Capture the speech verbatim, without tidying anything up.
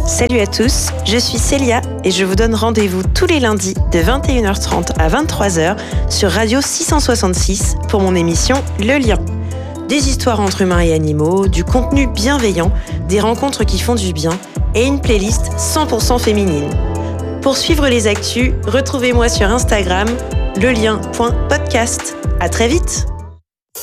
Salut à tous, je suis Célia et je vous donne rendez-vous tous les lundis de vingt et une heures trente à vingt-trois heures sur Radio six cent soixante-six pour mon émission Le Lien. Des histoires entre humains et animaux, du contenu bienveillant, des rencontres qui font du bien et une playlist cent pour cent féminine. Pour suivre les actus, retrouvez-moi sur Instagram lelien point podcast. À très vite!